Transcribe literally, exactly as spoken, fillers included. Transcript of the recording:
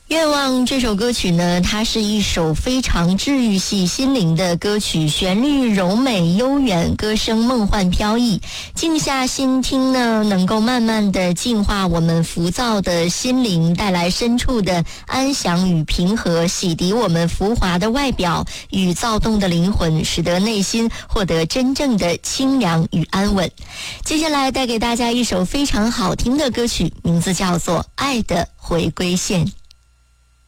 愿望这首歌曲呢，它是一首非常治愈系心灵的歌曲，旋律柔美悠远，歌声梦幻飘逸。静下心听呢，能够慢慢的净化我们浮躁的心灵，带来深处的安详与平和，洗涤我们浮华的外表与躁动的灵魂，使得内心获得真正的清凉与安稳。接下来带给大家一首非常好听的歌曲，名字叫做《爱的回归线》。